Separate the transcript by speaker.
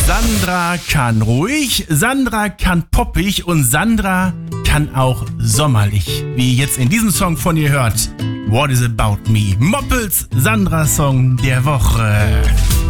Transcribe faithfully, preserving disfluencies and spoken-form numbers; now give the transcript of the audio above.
Speaker 1: Sandra kann ruhig, Sandra kann poppig und Sandra kann auch sommerlich. Wie ihr jetzt in diesem Song von ihr hört. What is about me? Moppels Sandra-Song der Woche.